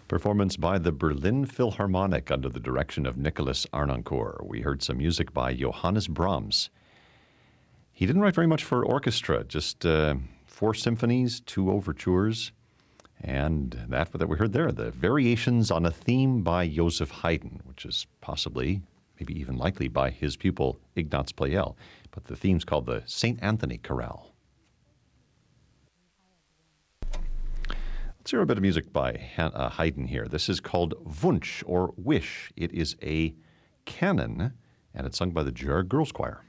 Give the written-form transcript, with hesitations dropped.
Performance by the Berlin Philharmonic under the direction of Nicholas Arnoncourt. We heard some music by Johannes Brahms. He didn't write very much for orchestra, just 4 symphonies, 2 overtures, and that we heard there, the Variations on a Theme by Joseph Haydn, which is possibly, maybe even likely, by his pupil Ignaz Pleyel. But the theme's called the St. Anthony Chorale. Let's hear a bit of music by Haydn here. This is called Wunsch, or Wish. It is a canon, and it's sung by the Girard Girls Choir.